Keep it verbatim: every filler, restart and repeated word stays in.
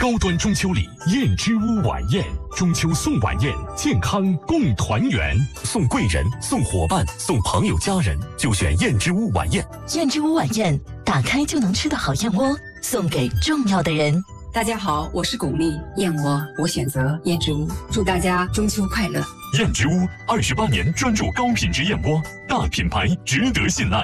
高端中秋礼，燕之屋晚宴，中秋送晚宴，健康共团圆，送贵人，送伙伴，送朋友家人，就选燕之屋晚宴。 燕之屋晚宴，打开就能吃的好燕窝，送给重要的人。 大家好，我是巩俐，燕窝我选择燕之屋，祝大家中秋快乐。 燕之屋二十八年专注高品质燕窝，大品牌值得信赖。